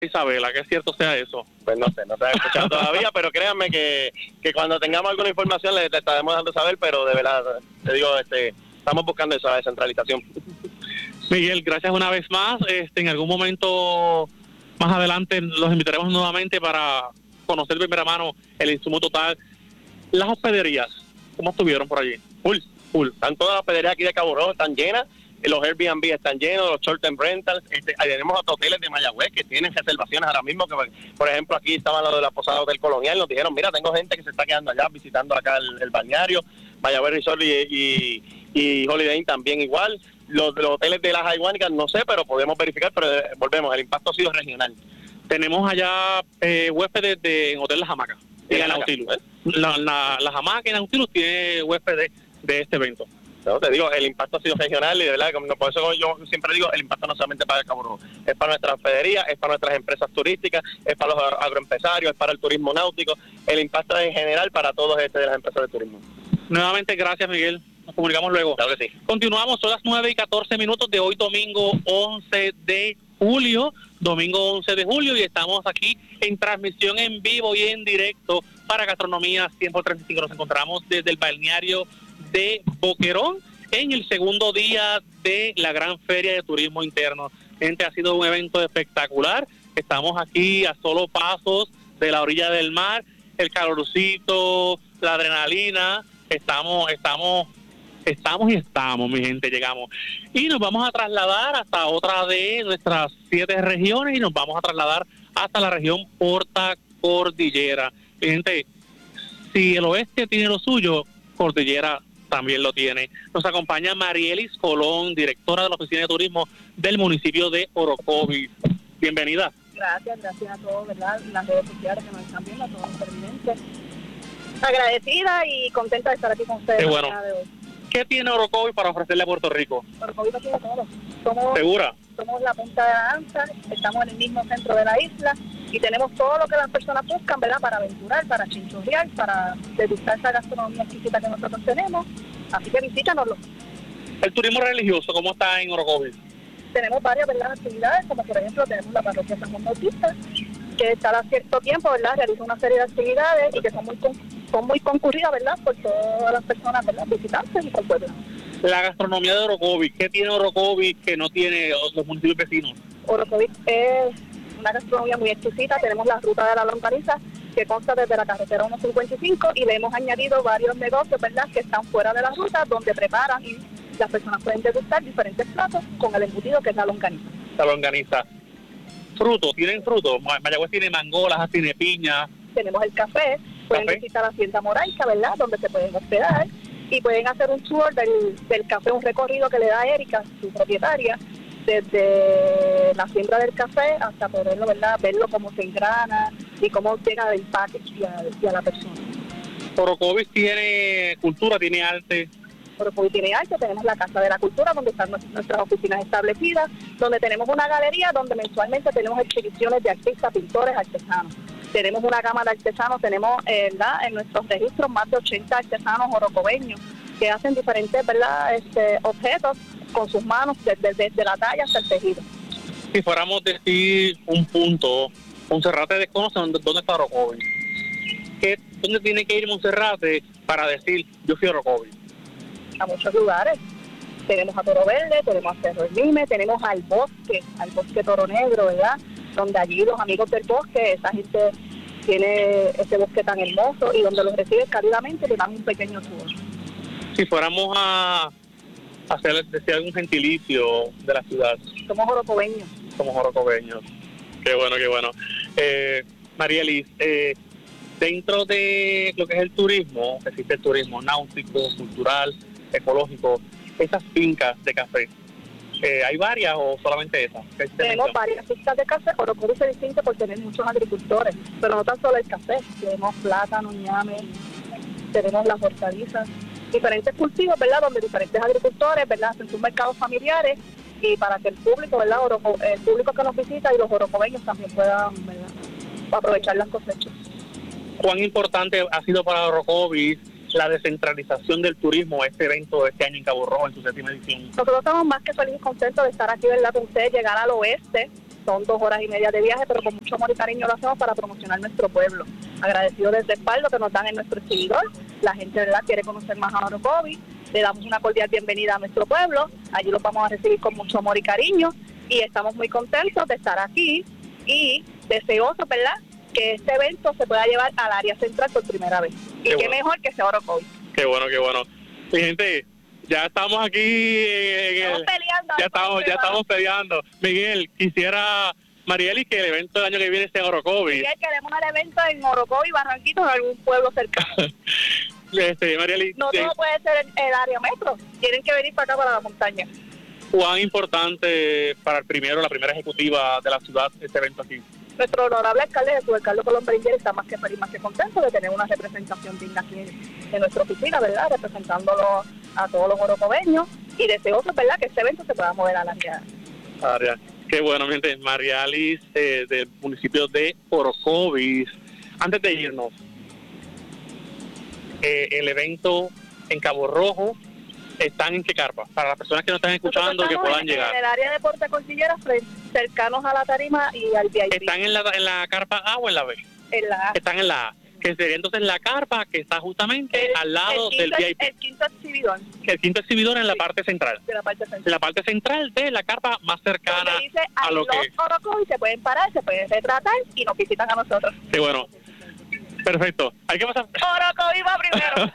Isabela, que es cierto sea eso. Pues no sé, no se ha escuchado todavía, pero créanme que cuando tengamos alguna información les estaremos dando saber, pero de verdad, te digo, estamos buscando esa descentralización. Miguel, gracias una vez más. En algún momento más adelante los invitaremos nuevamente para conocer de primera mano el insumo total. Las hospederías, ¿cómo estuvieron por allí? Full. Están todas las hospederías aquí de Cabo Rojo, están llenas. Los Airbnb están llenos, los short-term rentals, tenemos hasta hoteles de Mayagüez que tienen reservaciones ahora mismo, que por ejemplo aquí estaban los de la posada Hotel Colonial, nos dijeron, mira, tengo gente que se está quedando allá, visitando acá el balneario, Mayagüez Resort y Holiday Inn también igual, los hoteles de las Hawaiianas no sé, pero podemos verificar, pero volvemos, el impacto ha sido regional. Tenemos allá huéspedes en Hotel Las Hamacas, en Nautilus. Las Hamacas en Nautilus tiene huéspedes de este evento. No, te digo, el impacto ha sido regional y de verdad, por eso yo siempre digo, el impacto no solamente para el Cabo Rojo, es para nuestras hospederías, es para nuestras empresas turísticas, es para los agroempresarios, es para el turismo náutico, el impacto es en general para todos de las empresas de turismo. Nuevamente, gracias, Miguel. Nos comunicamos luego. Claro que sí. Continuamos, son las 9:14 de hoy, domingo 11 de julio, y estamos aquí en transmisión en vivo y en directo para Gastronomía 100x35. Nos encontramos desde el balneario de Boquerón en el segundo día de la gran feria de turismo interno. Gente, ha sido un evento espectacular. Estamos aquí a solo pasos de la orilla del mar, el calorcito, la adrenalina. Estamos, mi gente, llegamos. Y nos vamos a trasladar hasta otra de nuestras 7 regiones y nos vamos a trasladar hasta la región Porta Cordillera. Mi gente, si el oeste tiene lo suyo, Cordillera también lo tiene. Nos acompaña Marielis Colón, directora de la Oficina de Turismo del municipio de Orocovis. Bienvenida. Gracias a todos, ¿verdad? Las redes sociales que nos están viendo, a todos los televidentes. Agradecida y contenta de estar aquí con ustedes. Qué bueno. ¿Qué tiene Orocovis para ofrecerle a Puerto Rico? Orocovis lo tiene todo. ¿Segura? Somos la punta de la lanza, estamos en el mismo centro de la isla y tenemos todo lo que las personas buscan, ¿verdad? Para aventurar, para chinchorrear, para degustar esa gastronomía exquisita que nosotros tenemos. Así que visítanoslo. El turismo religioso, ¿cómo está en Orocovis? Tenemos varias, ¿verdad?, actividades, como por ejemplo tenemos la parroquia San Juan Bautista, que cada cierto tiempo, ¿verdad?, realiza una serie de actividades y que son muy concurridas, ¿verdad?, por todas las personas, ¿verdad?, visitantes y por el pueblo. La gastronomía de Orocovis, ¿qué tiene Orocovis que no tiene los municipios vecinos? Orocovis es una gastronomía muy exquisita. Tenemos la ruta de la longaniza, que consta desde la carretera 155, y le hemos añadido varios negocios, ¿verdad?, que están fuera de la ruta, donde preparan y las personas pueden degustar diferentes platos con el embutido que es la longaniza. La longaniza. Frutos, ¿tienen frutos? Mayagüez tiene mangolas, tiene piña. Tenemos el café, pueden visitar Hacienda Moraica, ¿verdad?, donde se pueden hospedar y pueden hacer un tour del café, un recorrido que le da Erika, su propietaria, desde la siembra del café hasta poderlo, ¿verdad?, verlo cómo se engrana y cómo llega del package y a la persona. Orocovis tiene cultura, tiene arte. Orocovis tiene arte, tenemos la Casa de la Cultura, donde están nuestras oficinas establecidas, donde tenemos una galería donde mensualmente tenemos exhibiciones de artistas, pintores, artesanos. Tenemos una gama de artesanos, tenemos en nuestros registros más de 80 artesanos orocobeños que hacen diferentes, ¿verdad?, objetos con sus manos, desde la talla hasta el tejido. Si fuéramos a decir un punto, Monserrate desconoce dónde está Orocovis. ¿Dónde tiene que ir Monserrate para decir yo fui a Orocovis? A muchos lugares. Tenemos a Toro Verde, tenemos a Cerro El Lime, tenemos al bosque Toro Negro, ¿verdad?, donde allí los amigos del bosque, esa gente tiene ese bosque tan hermoso y donde los reciben cálidamente, le dan un pequeño tour. Si fuéramos a decir algún gentilicio de la ciudad. Somos orocobeños. Qué bueno. Marielis, dentro de lo que es el turismo, existe el turismo náutico, cultural, ecológico, esas fincas de café, ¿hay varias o solamente esas? Tenemos varias fincas de café. Orocovis es distinto por tener muchos agricultores, pero no tan solo el café, tenemos plátano, ñame, tenemos las hortalizas, diferentes cultivos, ¿verdad?, donde diferentes agricultores, ¿verdad?, hacen sus mercados familiares y para que el público, ¿verdad?, el público que nos visita y los orocobeños también puedan, ¿verdad?, aprovechar las cosechas. ¿Cuán importante ha sido para Orocovis la descentralización del turismo, este evento de este año en Cabo Rojo en su 7ª edición? Nosotros estamos más que felices y contentos de estar aquí, ¿verdad?, con ustedes, llegar al oeste Son 2 horas y media de viaje, pero con mucho amor y cariño lo hacemos para promocionar nuestro pueblo. Agradecido del respaldo que nos dan en nuestro exhibidor. La gente, ¿verdad?, quiere conocer más a Orocovis. Le damos una cordial bienvenida a nuestro pueblo. Allí los vamos a recibir con mucho amor y cariño. Y estamos muy contentos de estar aquí y deseosos, ¿verdad?, que este evento se pueda llevar al área central por primera vez. Y qué mejor que sea Orocovis. Qué bueno, qué bueno. Mi gente, ya estamos aquí. Ya estamos peleando. Miguel, quisiera, Marielis, que el evento del año que viene sea en Orocovis. Miguel, queremos el evento en Orocovis, Barranquito, en algún pueblo cercano. Marielis, no todo puede ser el área metro. Tienen que venir para acá, para la montaña. ¿Cuán importante para la primera ejecutiva de la ciudad este evento aquí? Nuestro honorable alcalde, Jesús Carlos Colón Beringer, está más que feliz, más que contento de tener una representación digna aquí en nuestra oficina, ¿verdad?, representándolo a todos los orocobeños, y deseoso, ¿verdad?, que este evento se pueda mover a la área. Qué bueno, gente. Marielis, del municipio de Orocovis. Antes de irnos, el evento en Cabo Rojo, ¿están en qué carpa? Para las personas que no están escuchando, que puedan llegar. En el área de Puerto Cordillera, cercanos a la tarima y al VIP. ¿Están en la carpa A o en la B? En la A. Están en la A, que sería entonces la carpa que está justamente al lado del VIP. El quinto exhibidor. El quinto exhibidor en la parte central. De la parte central. En la parte central de la carpa más cercana dice, a lo que... Los Orocovis se pueden parar, se pueden retratar y nos visitan a nosotros. Sí, bueno. Perfecto. Hay que pasar... Orocovis va primero.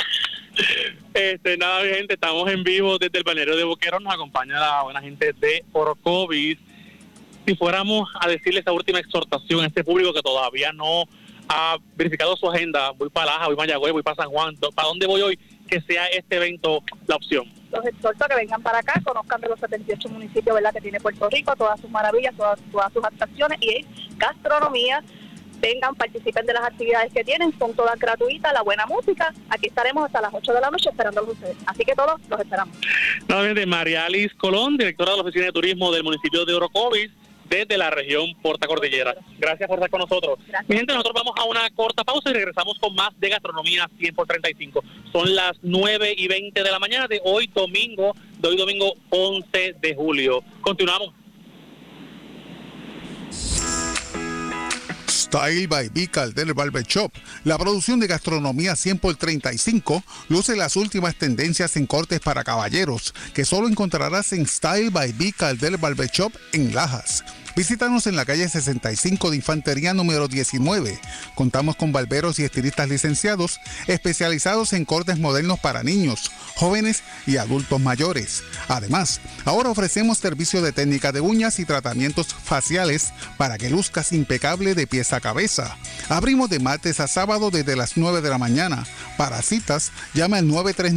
Nada, mi gente, estamos en vivo desde el balneario de Boquerón. Nos acompaña la buena gente de Orocovis. Si fuéramos a decirle esa última exhortación a este público que todavía no ha verificado su agenda, voy para Laja, voy para Mayagüez, voy para San Juan, ¿para dónde voy hoy? Que sea este evento la opción. Los exhorto a que vengan para acá, conozcan de los 78 municipios, ¿verdad?, que tiene Puerto Rico, todas sus maravillas, todas sus atracciones y gastronomía. Vengan, participen de las actividades que tienen, son todas gratuitas, la buena música. Aquí estaremos hasta las 8 de la noche esperándolos ustedes. Así que todos los esperamos. Nuevamente, Marielis Colón, directora de la Oficina de Turismo del municipio de Orocovis, desde la región Puerto Cordillera. Gracias por estar con nosotros. Gracias. Mi gente, nosotros vamos a una corta pausa y regresamos con más de Gastronomía 100 por 35. Son las 9:20 de la mañana de hoy domingo 11 de julio. Continuamos. Style by B. Caldel Barber Shop. La producción de Gastronomía 100 por 35 luce las últimas tendencias en cortes para caballeros que solo encontrarás en Style by B. Caldel Barber Shop en Lajas. Visítanos en la calle 65 de Infantería número 19. Contamos con barberos y estilistas licenciados especializados en cortes modernos para niños, jóvenes y adultos mayores. Además, ahora ofrecemos servicio de técnica de uñas y tratamientos faciales para que luzcas impecable de pies a cabeza. Abrimos de martes a sábado desde las 9 de la mañana. Para citas, llama al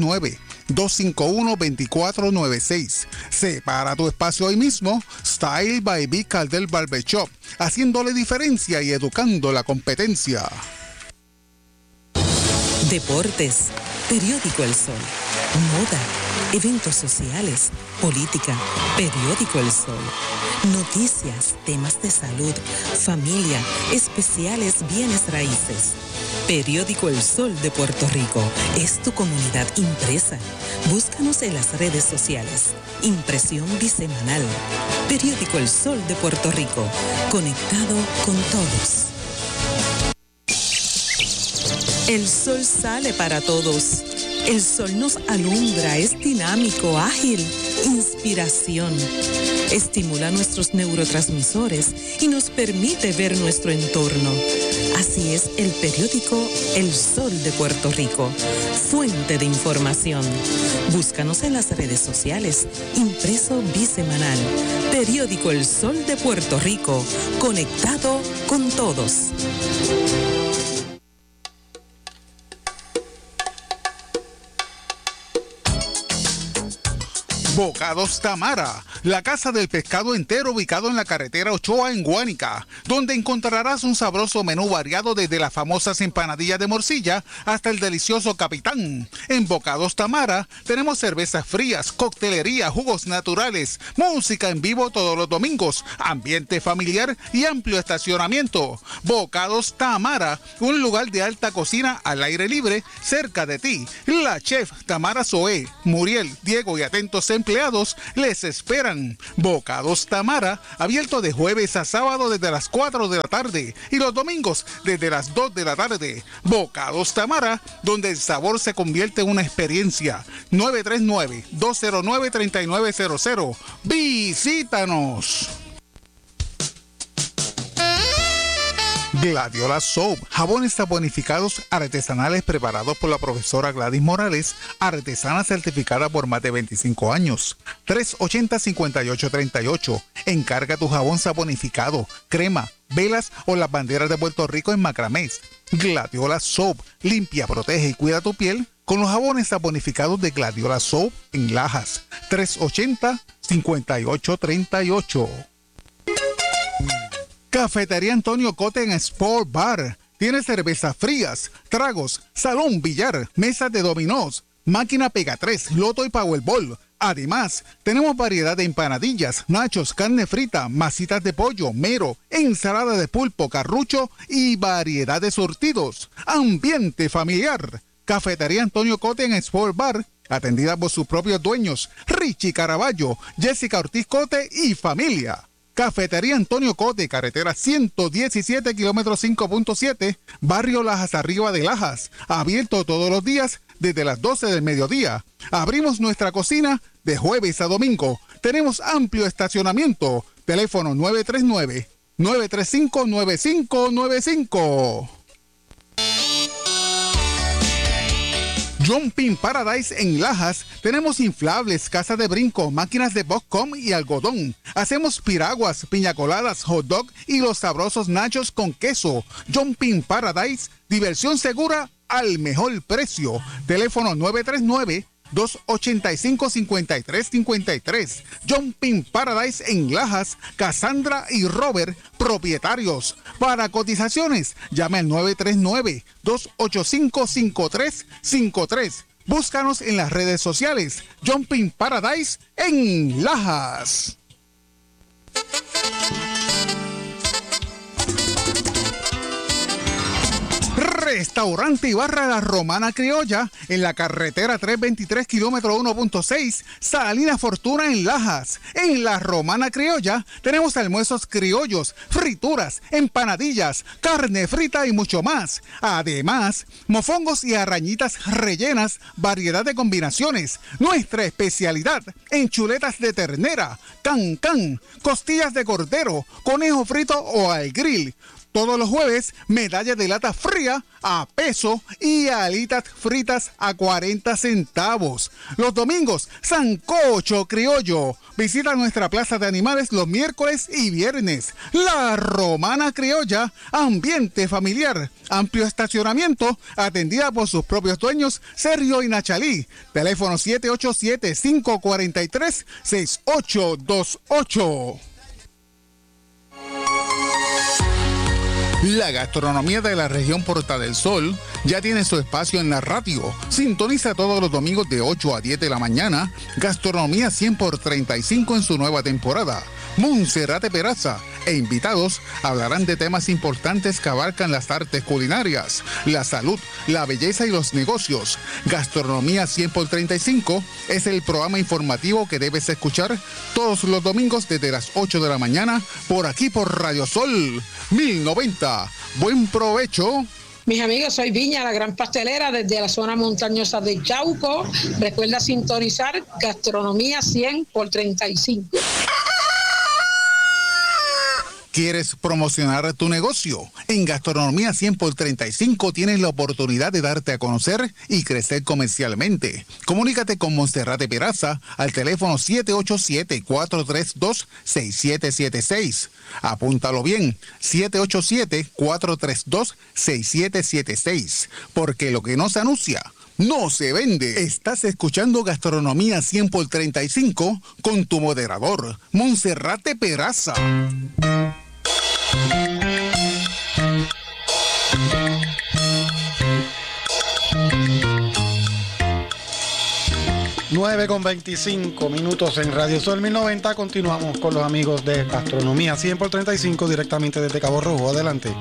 939-251-2496. Separa tu espacio hoy mismo. Style by B. Caldel Barber Shop, haciéndole diferencia y educando la competencia. Deportes, periódico El Sol, moda, eventos sociales, política, periódico El Sol, noticias, temas de salud, familia, especiales, bienes raíces. Periódico El Sol de Puerto Rico es tu comunidad impresa. Búscanos en las redes sociales. Impresión bisemanal. Periódico El Sol de Puerto Rico. Conectado con todos. El sol sale para todos. El sol nos alumbra, es dinámico, ágil, inspiración. Estimula nuestros neurotransmisores y nos permite ver nuestro entorno. Así es el periódico El Sol de Puerto Rico, fuente de información. Búscanos en las redes sociales, impreso bisemanal. Periódico El Sol de Puerto Rico, conectado con todos. Bocados Tamara, la casa del pescado entero ubicado en la carretera Ochoa en Guánica, donde encontrarás un sabroso menú variado desde las famosas empanadillas de morcilla hasta el delicioso capitán. En Bocados Tamara tenemos cervezas frías, coctelería, jugos naturales, música en vivo todos los domingos, ambiente familiar y amplio estacionamiento. Bocados Tamara, un lugar de alta cocina al aire libre cerca de ti. La chef Tamara Zoé, Muriel, Diego y atentos empleados les esperan esperan. Bocados Tamara, abierto de jueves a sábado desde las 4 de la tarde y los domingos desde las 2 de la tarde. Bocados Tamara, donde el sabor se convierte en una experiencia. 939-209-3900. Visítanos. Gladiola Soap, jabones saponificados artesanales preparados por la profesora Gladys Morales, artesana certificada por más de 25 años. 380-5838. Encarga tu jabón saponificado, crema, velas o las banderas de Puerto Rico en macramés. Gladiola Soap, limpia, protege y cuida tu piel con los jabones saponificados de Gladiola Soap en Lajas. 380-5838. Cafetería Antonio Cote en Sport Bar. Tiene cervezas frías, tragos, salón, billar, mesas de dominós, máquina Pega 3, loto y Powerball. Además, tenemos variedad de empanadillas, nachos, carne frita, masitas de pollo, mero, ensalada de pulpo, carrucho y variedad de surtidos. Ambiente familiar. Cafetería Antonio Cote en Sport Bar, atendida por sus propios dueños, Richie Caraballo, Jessica Ortiz Cote y familia. Cafetería Antonio Cote, carretera 117, kilómetro 5.7, barrio Lajas Arriba de Lajas, abierto todos los días desde las 12 del mediodía. Abrimos nuestra cocina de jueves a domingo. Tenemos amplio estacionamiento. Teléfono 939-935-9595. Jumping Paradise en Lajas. Tenemos inflables, casas de brinco, máquinas de boxcom y algodón. Hacemos piraguas, piña coladas, hot dog y los sabrosos nachos con queso. Jumping Paradise, diversión segura al mejor precio. Teléfono 939-285-5353. Jumping Paradise en Lajas. Cassandra y Robert, propietarios. Para cotizaciones, llame al 939-285-5353. Búscanos en las redes sociales. Jumping Paradise en Lajas. Restaurante y barra La Romana Criolla en la carretera 323, kilómetro 1.6, Salina Fortuna en Lajas. En La Romana Criolla tenemos almuerzos criollos, frituras, empanadillas, carne frita y mucho más. Además, mofongos y arrañitas rellenas, variedad de combinaciones. Nuestra especialidad en chuletas de ternera, can, costillas de cordero, conejo frito o al grill. Todos los jueves, medalla de lata fría a peso y alitas fritas a 40 centavos. Los domingos, sancocho criollo. Visita nuestra plaza de animales los miércoles y viernes. La Romana Criolla, ambiente familiar, amplio estacionamiento, atendida por sus propios dueños, Sergio y Nachalí. Teléfono 787-543-6828. La gastronomía de la región Puerta del Sol ya tiene su espacio en la radio. Sintoniza todos los domingos de 8 a 10 de la mañana. Gastronomía 100 por 35 en su nueva temporada. Monserrate Peraza e invitados hablarán de temas importantes que abarcan las artes culinarias, la salud, la belleza y los negocios. Gastronomía 100 por 35 es el programa informativo que debes escuchar todos los domingos desde las 8 de la mañana por aquí por Radio Sol 1090. Buen provecho. Mis amigos, soy Viña, la gran pastelera desde la zona montañosa de Chauco. Recuerda sintonizar Gastronomía 100 por 35. ¿Quieres promocionar tu negocio? En Gastronomía 100 por 35 tienes la oportunidad de darte a conocer y crecer comercialmente. Comunícate con Monserrate Peraza al teléfono 787-432-6776. Apúntalo bien, 787-432-6776. Porque lo que no se anuncia no se vende. Estás escuchando Gastronomía 100 por 35 con tu moderador, Monserrate Peraza. Con 25 minutos en Radio Sol 1090. Continuamos con los amigos de Gastronomía 100 por 35 directamente desde Cabo Rojo. Adelante.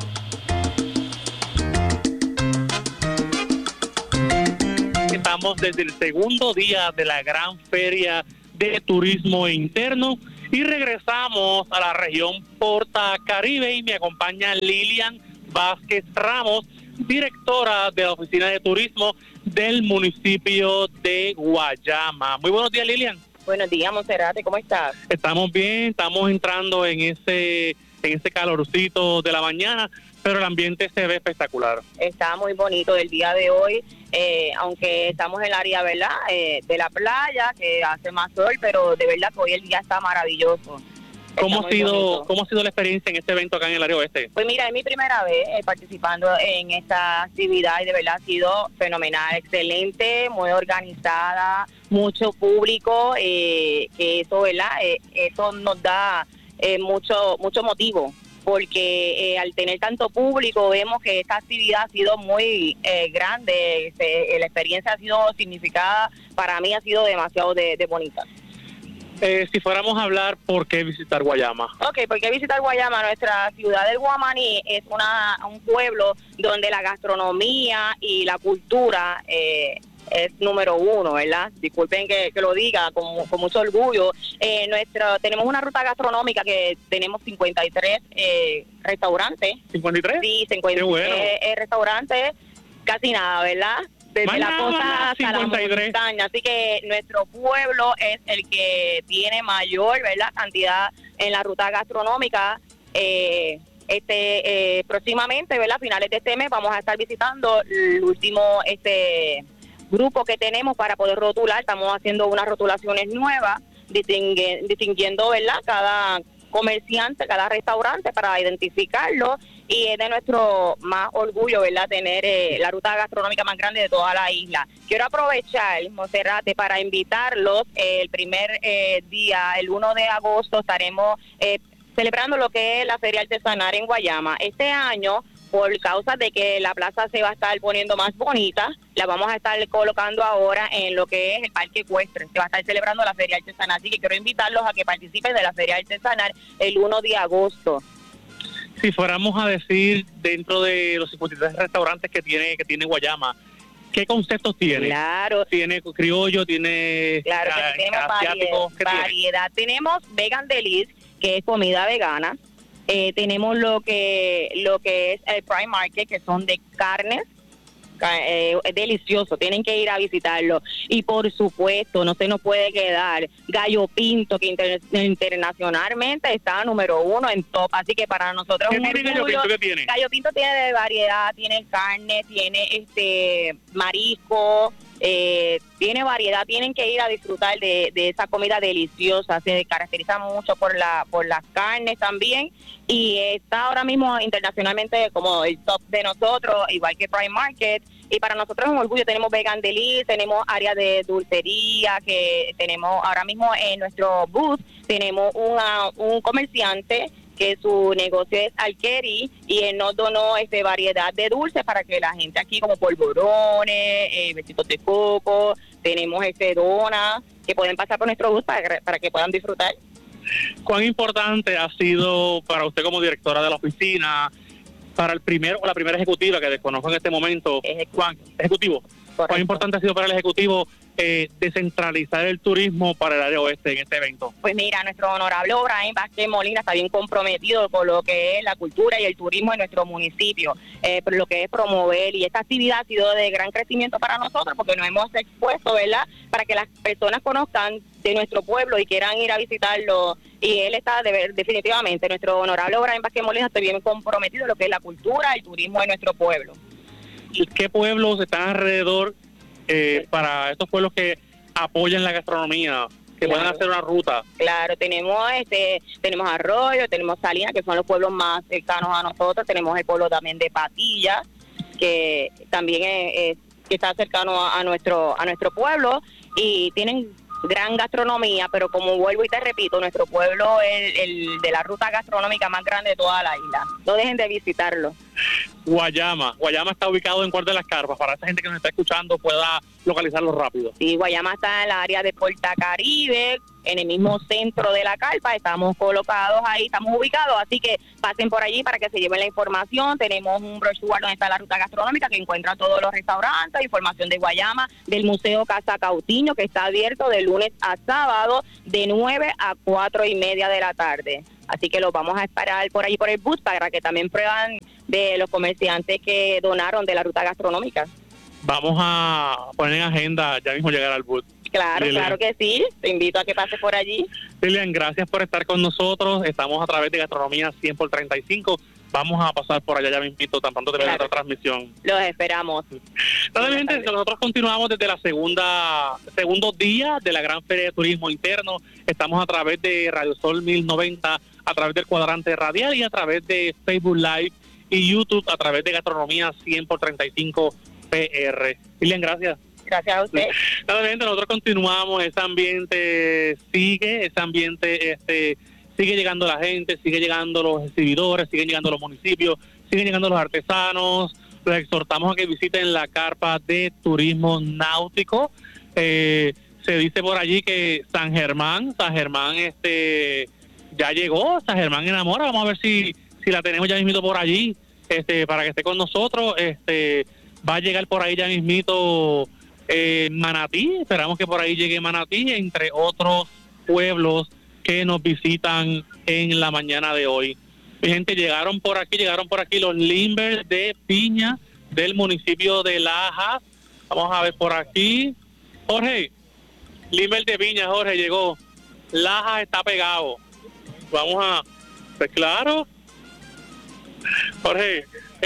Estamos desde el segundo día de la gran feria de Turismo Interno. Y regresamos a la región Porta Caribe y me acompaña Lilian Vázquez Ramos, directora de la Oficina de Turismo del municipio de Guayama. Muy buenos días, Lilian. Buenos días, Monserrate, ¿cómo estás? Estamos bien, estamos entrando en ese calorcito de la mañana, pero el ambiente se ve espectacular. Está muy bonito el día de hoy, aunque estamos en el área, ¿verdad?, de la playa, que hace más sol, pero de verdad que hoy el día está maravilloso. ¿Cómo ha sido la experiencia en este evento acá en el área oeste? Pues mira, es mi primera vez participando en esta actividad y de verdad ha sido fenomenal, excelente, muy organizada, mucho público, que eso, ¿verdad?, eso nos da mucho motivo, porque al tener tanto público vemos que esta actividad ha sido muy grande, la experiencia ha sido significada, para mí ha sido demasiado de bonita. Si fuéramos a hablar, ¿por qué visitar Guayama? Ok, ¿por qué visitar Guayama? Nuestra ciudad del Guamaní es un pueblo donde la gastronomía y la cultura es número uno, ¿verdad? Disculpen que lo diga con mucho orgullo. Tenemos una ruta gastronómica que tenemos 53 restaurantes. ¿53? Sí, 53 bueno. Restaurantes, casi nada, ¿verdad? Desde la costa hasta la montaña, así que nuestro pueblo es el que tiene mayor, ¿verdad?, cantidad en la ruta gastronómica. Próximamente, ¿verdad?, a finales de este mes vamos a estar visitando el último grupo que tenemos para poder rotular. Estamos haciendo unas rotulaciones nuevas, distinguiendo, ¿verdad?, cada comerciante, cada restaurante para identificarlo, y es de nuestro más orgullo, ¿verdad?, tener la ruta gastronómica más grande de toda la isla. Quiero aprovechar, Monserrate, para invitarlos. El primer día, el 1 de agosto, estaremos celebrando lo que es la Feria Artesanal en Guayama. Este año, por causa de que la plaza se va a estar poniendo más bonita, la vamos a estar colocando ahora en lo que es el Parque Ecuestre. Se va a estar celebrando la Feria Artesanal, así que quiero invitarlos a que participen de la Feria Artesanal el 1 de agosto. Si fuéramos a decir, dentro de los 53 restaurantes que tiene Guayama, ¿qué conceptos tiene? Claro. ¿Tiene criollo, tiene tenemos asiático? variedad. Tenemos Vegan Delice, que es comida vegana. Tenemos lo que es el Prime Market, que son de carnes. Es delicioso, tienen que ir a visitarlo. Y por supuesto, no se nos puede quedar Gallo Pinto, que internacionalmente está número 1 en top, así que para nosotros ¿Qué tiene Gallo Pinto? ¿Qué tiene? Gallo Pinto tiene de variedad, tiene carne, tiene marisco, tiene variedad. Tienen que ir a disfrutar de esa comida deliciosa. Se caracteriza mucho por las carnes también, y está ahora mismo internacionalmente como el top de nosotros, igual que Prime Market. Y para nosotros es un orgullo. Tenemos Vegan Delice, tenemos área de dulcería, que tenemos ahora mismo en nuestro booth, tenemos un comerciante que su negocio es Alqueri, y él nos donó variedad de dulces para que la gente aquí, como polvorones, besitos de coco, tenemos donas que pueden pasar por nuestro bus para que puedan disfrutar. ¿Cuán importante ha sido para usted como directora de la oficina, para el primero o la primera ejecutiva que desconozco en este momento? Ejecutivo. Correcto. ¿Cuán importante ha sido para el ejecutivo descentralizar el turismo para el área oeste en este evento? Pues mira, nuestro honorable Obraín Vázquez Molina está bien comprometido con lo que es la cultura y el turismo en nuestro municipio, por lo que es promover, y esta actividad ha sido de gran crecimiento para nosotros, porque nos hemos expuesto, ¿verdad?, para que las personas conozcan de nuestro pueblo y quieran ir a visitarlo. Y él está definitivamente, nuestro honorable Obraín Vázquez Molina, está bien comprometido en lo que es la cultura y el turismo de nuestro pueblo. ¿Y qué pueblos están alrededor para estos pueblos que apoyan la gastronomía, que puedan hacer una ruta? Claro, tenemos Arroyo, tenemos Salinas, que son los pueblos más cercanos a nosotros. Tenemos el pueblo también de Patilla, que también que está cercano a nuestro pueblo, y tienen gran gastronomía, pero como vuelvo y te repito, nuestro pueblo es el de la ruta gastronómica más grande de toda la isla. No dejen de visitarlo. Guayama. Guayama está ubicado en cuál de las carpas, para esa gente que nos está escuchando pueda localizarlo rápido. Sí, Guayama está en el área de Puerta Caribe, en el mismo centro de la carpa, estamos colocados ahí, estamos ubicados, así que pasen por allí para que se lleven la información. Tenemos un brochure donde está la ruta gastronómica que encuentra todos los restaurantes, información de Guayama, del Museo Casa Cautiño, que está abierto de lunes a sábado de 9 a 4:30 de la tarde. Así que los vamos a esperar por ahí por el bus para que también prueban de los comerciantes que donaron de la ruta gastronómica. Vamos a poner en agenda ya mismo llegar al bus. Claro, Lilian. claro que sí. Te invito a que pases por allí. Lilian, gracias por estar con nosotros. Estamos a través de Gastronomía 100 por 35. Vamos a pasar por allá ya mismito, tan pronto termine otra transmisión. Los esperamos. Entonces, gente, nosotros continuamos desde la segundo día de la Gran Feria de Turismo Interno. Estamos a través de Radio Sol 1090, a través del cuadrante radial y a través de Facebook Live y YouTube a través de Gastronomía 100 por 35 PR. Lilian, gracias. Gracias a usted. Gente, nosotros continuamos, ese ambiente sigue, sigue llegando la gente, sigue llegando los exhibidores, siguen llegando los municipios, siguen llegando los artesanos. Los exhortamos a que visiten la carpa de turismo náutico. Se dice por allí que San Germán ya llegó, San Germán enamora. Vamos a ver si la tenemos ya mismito por allí, para que esté con nosotros. Va a llegar por ahí ya mismito Manatí, esperamos que por ahí llegue Manatí, entre otros pueblos que nos visitan en la mañana de hoy. Mi gente, llegaron por aquí los Limbers de Piña del municipio de Lajas. Vamos a ver por aquí. Jorge, Limber de Piña, Jorge, llegó. Lajas está pegado. Vamos a... Pues claro. Jorge,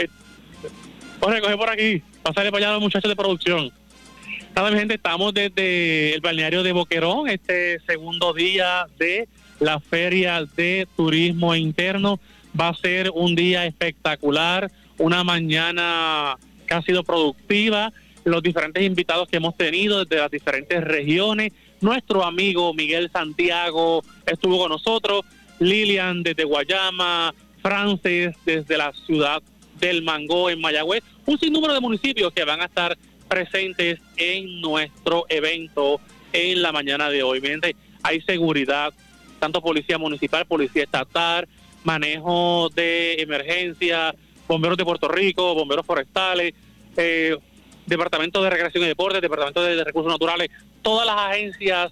coge por aquí. Pásale para allá a los muchachos de producción. Nada, mi gente, estamos desde el balneario de Boquerón, este segundo día de la Feria de Turismo Interno. Va a ser un día espectacular, una mañana que ha sido productiva. Los diferentes invitados que hemos tenido desde las diferentes regiones. Nuestro amigo Miguel Santiago estuvo con nosotros, Lilian desde Guayama, Frances desde la ciudad del Mangó en Mayagüez. Un sinnúmero de municipios que van a estar presentes en nuestro evento en la mañana de hoy. Miren, hay seguridad, tanto policía municipal, policía estatal, manejo de emergencia, bomberos de Puerto Rico, bomberos forestales, departamento de recreación y deportes, departamento de recursos naturales, todas las agencias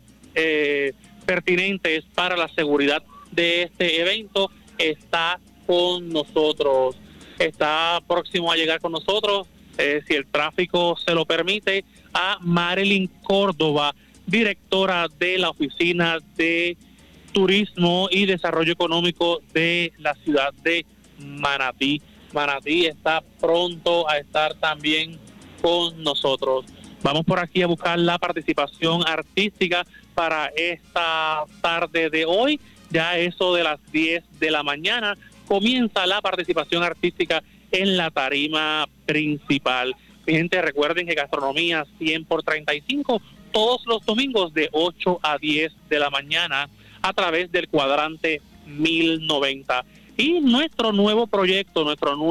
pertinentes para la seguridad de este evento está con nosotros, está próximo a llegar con nosotros. Si el tráfico se lo permite, a Marilyn Córdoba, directora de la Oficina de Turismo y Desarrollo Económico de la ciudad de Manatí. Manatí está pronto a estar también con nosotros. Vamos por aquí a buscar la participación artística para esta tarde de hoy. Ya eso de las 10 de la mañana comienza la participación artística en la tarima principal. Mi gente, recuerden que Gastronomía 100 por 35 todos los domingos de 8 a 10 de la mañana a través del cuadrante 1090. Y nuestro nuevo proyecto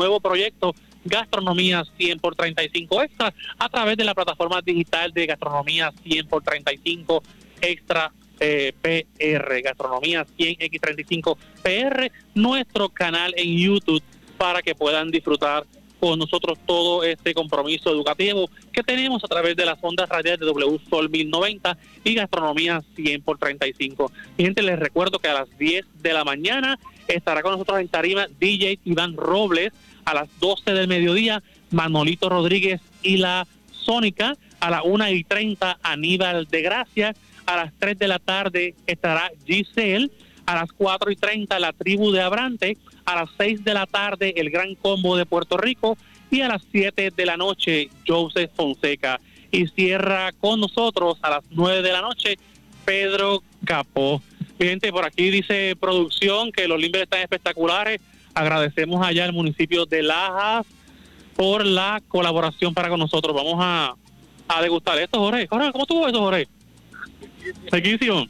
Gastronomía 100 por 35 Extra a través de la plataforma digital de Gastronomía 100 por 35 Extra PR, Gastronomía 100X35 PR, nuestro canal en YouTube, para que puedan disfrutar con nosotros todo este compromiso educativo que tenemos a través de las ondas radiales de W Sol 1090 y Gastronomía 100 por 35. Mi gente, les recuerdo que a las 10 de la mañana estará con nosotros en tarima DJ Iván Robles. A las 12 del mediodía, Manolito Rodríguez y la Sónica. A las 1:30, Aníbal de Gracia. A las 3 de la tarde estará Giselle. A las 4:30, la Tribu de Abrante. A las 6 de la tarde, el Gran Combo de Puerto Rico. Y a las 7 de la noche, Joseph Fonseca. Y cierra con nosotros a las 9 de la noche, Pedro Capó. Mi gente, por aquí dice producción que los Limbers están espectaculares. Agradecemos allá al municipio de Lajas por la colaboración para con nosotros. Vamos a degustar esto, Jorge. Jorge, ¿cómo estuvo eso, Jorge? Riquísimo.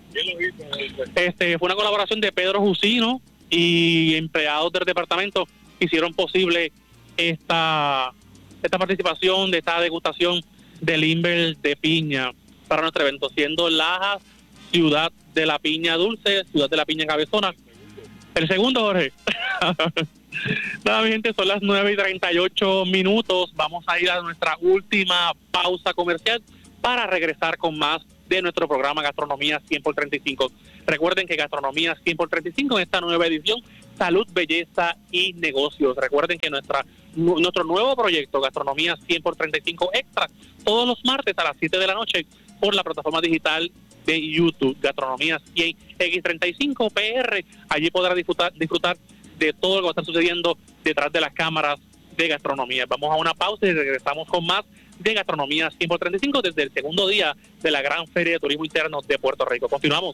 Fue una colaboración de Pedro Jusino y empleados del departamento que hicieron posible esta participación, de esta degustación del Limber de piña para nuestro evento, siendo Lajas, ciudad de la piña dulce, ciudad de la piña cabezona. El segundo, Jorge. Nada, mi gente, son las 9:38. Vamos a ir a nuestra última pausa comercial para regresar con más de nuestro programa Gastronomía 100 por 35. Recuerden que Gastronomía 100 por 35 en esta nueva edición, salud, belleza y negocios. Recuerden que nuestro nuevo proyecto Gastronomía 100 por 35 Extra, todos los martes a las 7 de la noche por la plataforma digital de YouTube, Gastronomía 100 X35 PR. Allí podrá disfrutar de todo lo que va a estar sucediendo detrás de las cámaras de gastronomía. Vamos a una pausa y regresamos con más de Gastronomía 100 por 35 desde el segundo día de la Gran Feria de Turismo Interno de Puerto Rico. Continuamos.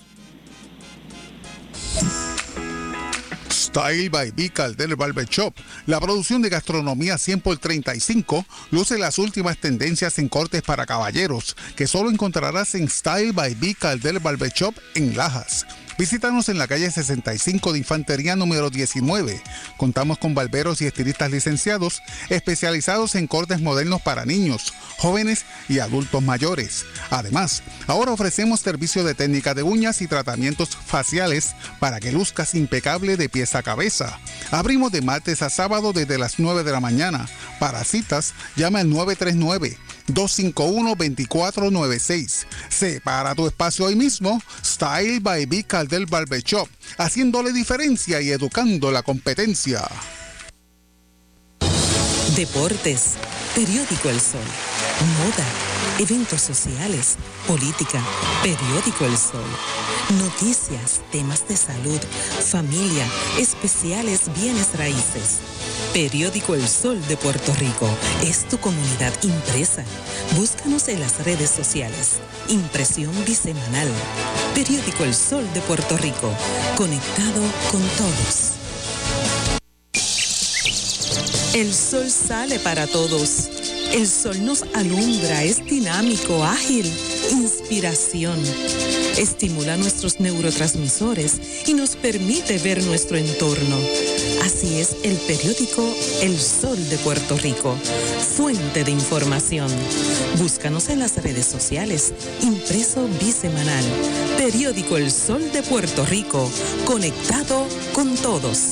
Style by B Caldel Barber Shop. La producción de Gastronomía 100 por 35 luce las últimas tendencias en cortes para caballeros, que solo encontrarás en Style by B Caldel Barber Shop en Lajas. Visítanos en la calle 65 de Infantería número 19. Contamos con barberos y estilistas licenciados especializados en cortes modernos para niños, jóvenes y adultos mayores. Además, ahora ofrecemos servicio de técnica de uñas y tratamientos faciales para que luzcas impecable de pies a cabeza. Abrimos de martes a sábado desde las 9 de la mañana. Para citas, llama al 939-251-2496. Separa tu espacio hoy mismo. Style by B Caldel Barber Shop, haciéndole diferencia y educando la competencia. Deportes, periódico El Sol, moda, eventos sociales, política, periódico El Sol, noticias, temas de salud, familia, especiales, bienes raíces. Periódico El Sol de Puerto Rico es tu comunidad impresa. Búscanos en las redes sociales. Impresión bisemanal. Periódico El Sol de Puerto Rico. Conectado con todos. El sol sale para todos. El sol nos alumbra, es dinámico, ágil, inspiración. Estimula nuestros neurotransmisores y nos permite ver nuestro entorno. Así es el periódico El Sol de Puerto Rico, fuente de información. Búscanos en las redes sociales, impreso bisemanal. Periódico El Sol de Puerto Rico, conectado con todos.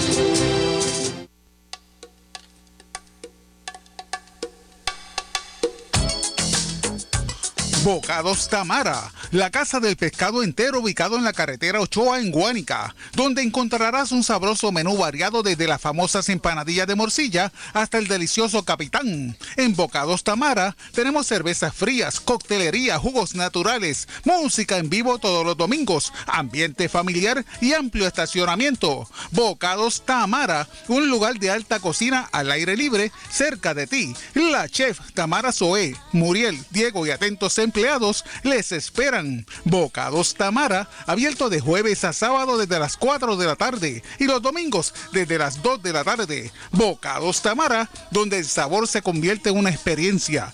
Bocados Tamara, la casa del pescado entero ubicado en la carretera Ochoa en Guánica, donde encontrarás un sabroso menú variado desde las famosas empanadillas de morcilla hasta el delicioso capitán. En Bocados Tamara tenemos cervezas frías, coctelería, jugos naturales, música en vivo todos los domingos, ambiente familiar y amplio estacionamiento. Bocados Tamara, un lugar de alta cocina al aire libre cerca de ti. La chef Tamara Zoé, Muriel, Diego y atentos empleados les esperan. Bocados Tamara, abierto de jueves a sábado desde las 4 de la tarde y los domingos desde las 2 de la tarde. Bocados Tamara, donde el sabor se convierte en una experiencia.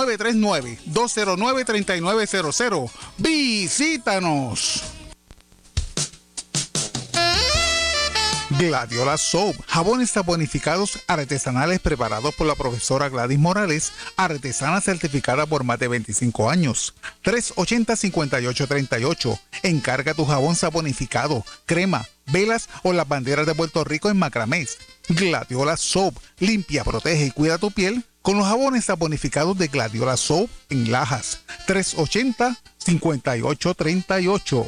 939-209-3900. Visítanos. Gladiola Soap, jabones saponificados artesanales preparados por la profesora Gladys Morales, artesana certificada por más de 25 años. 380-5838. Encarga tu jabón saponificado, crema, velas o las banderas de Puerto Rico en macramés. Gladiola Soap, limpia, protege y cuida tu piel con los jabones saponificados de Gladiola Soap en Lajas. 380-5838.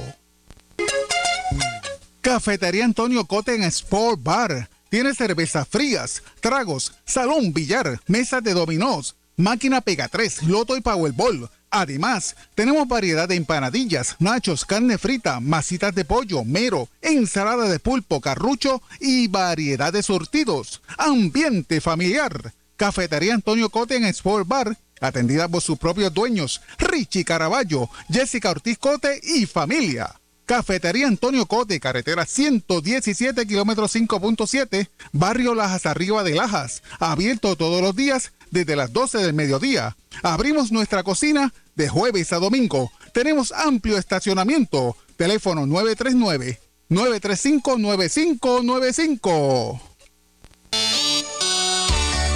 Cafetería Antonio Cote en Sport Bar. Tiene cervezas frías, tragos, salón billar, mesas de dominós, máquina Pega 3, loto y Powerball. Además, tenemos variedad de empanadillas, nachos, carne frita, masitas de pollo, mero, ensalada de pulpo, carrucho y variedad de surtidos. Ambiente familiar. Cafetería Antonio Cote en Sport Bar, atendida por sus propios dueños, Richie Caraballo, Jessica Ortiz Cote y familia. Cafetería Antonio Cote, carretera 117, kilómetro 5.7, barrio Lajas Arriba de Lajas, abierto todos los días desde las 12 del mediodía. Abrimos nuestra cocina de jueves a domingo. Tenemos amplio estacionamiento. Teléfono 939-935-9595.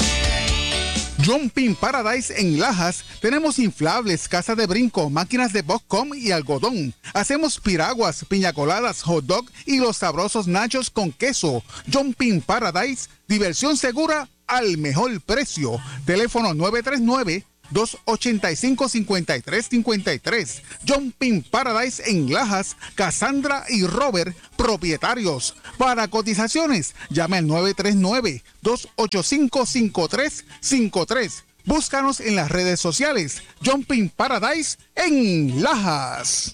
Jumping Paradise en Lajas. Tenemos inflables, casas de brinco, máquinas de boxcom y algodón. Hacemos piraguas, piña coladas, hot dog y los sabrosos nachos con queso. Jumping Paradise, diversión segura al mejor precio. Teléfono 939-285-5353. Jumping Paradise en Lajas. Cassandra y Robert, propietarios. Para cotizaciones, llame al 939-285-5353. Búscanos en las redes sociales. Jumping Paradise en Lajas.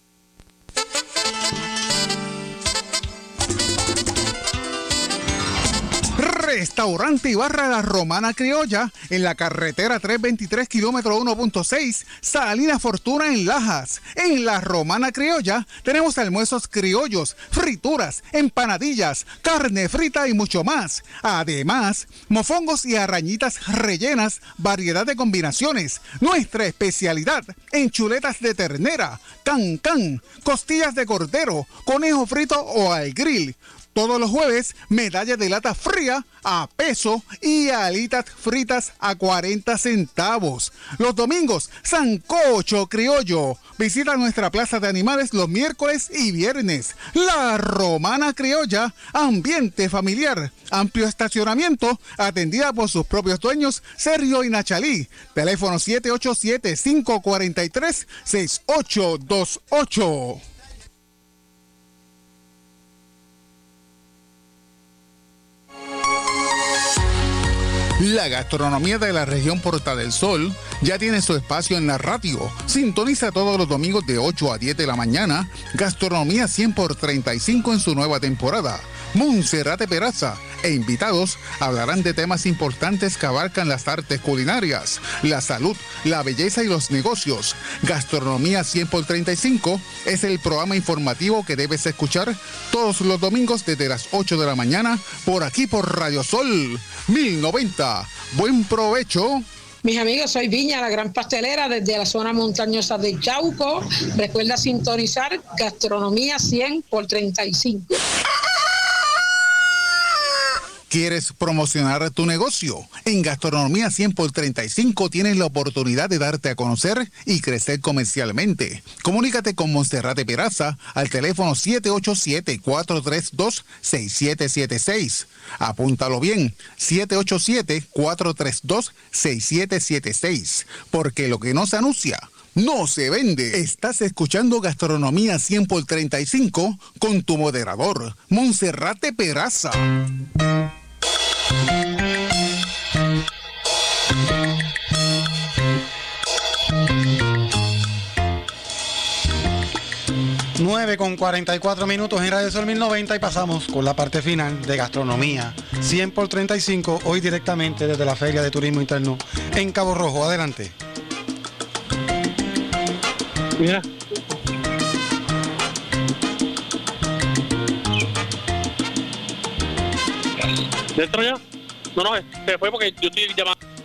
Restaurante y barra La Romana Criolla en la carretera 323 kilómetro 1.6, Salinas Fortuna en Lajas. En La Romana Criolla tenemos almuerzos criollos, frituras, empanadillas, carne frita y mucho más. Además, mofongos y arrañitas rellenas, variedad de combinaciones. Nuestra especialidad en chuletas de ternera, can, costillas de cordero, conejo frito o al grill. Todos los jueves, medalla de lata fría a peso y alitas fritas a 40 centavos. Los domingos, sancocho criollo. Visita nuestra plaza de animales los miércoles y viernes. La Romana Criolla, ambiente familiar, amplio estacionamiento, atendida por sus propios dueños, Sergio y Nachalí. Teléfono 787-543-6828. La gastronomía de la región Porta del Sol ya tiene su espacio en la radio. Sintoniza todos los domingos de 8 a 10 de la mañana. Gastronomía 100 por 35 en su nueva temporada. Monserrate Peraza e invitados hablarán de temas importantes que abarcan las artes culinarias, la salud, la belleza y los negocios. Gastronomía 100 por 35 es el programa informativo que debes escuchar todos los domingos desde las 8 de la mañana por aquí por Radio Sol 1090. Buen provecho. Mis amigos, soy Viña, la gran pastelera desde la zona montañosa de Chauco. Recuerda sintonizar Gastronomía 100 por 35. ¿Quieres promocionar tu negocio? En Gastronomía 100 por 35 tienes la oportunidad de darte a conocer y crecer comercialmente. Comunícate con Monserrate Peraza al teléfono 787-432-6776. Apúntalo bien, 787-432-6776. Porque lo que no se anuncia no se vende. Estás escuchando Gastronomía 100 por 35 con tu moderador, Monserrate Peraza. Con 44 minutos en Radio Sol 1090 y pasamos con la parte final de Gastronomía 100 por 35, hoy directamente desde la Feria de Turismo Interno en Cabo Rojo. Adelante. Mira. ¿Dentro ya? No, se fue porque yo estoy llamando.